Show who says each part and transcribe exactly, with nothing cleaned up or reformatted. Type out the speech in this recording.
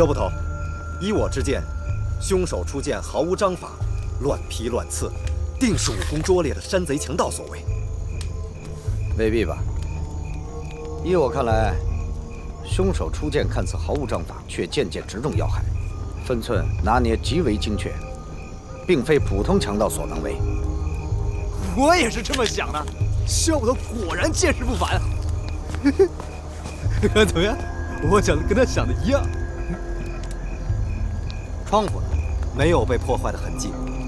Speaker 1: 肖捕头，依我之见，凶手出剑毫无章法，乱劈乱刺，定是武功拙劣的山贼强盗所为。
Speaker 2: 未必吧？依我看来，凶手出剑看似毫无章法，却剑剑直中要害，分寸拿捏极为精确，并非普通强盗所能为。
Speaker 3: 我也是这么想的，肖捕头果然见识不凡。怎么样？我想的跟他想的一样。
Speaker 1: 窗户呢，没有被破坏的痕迹。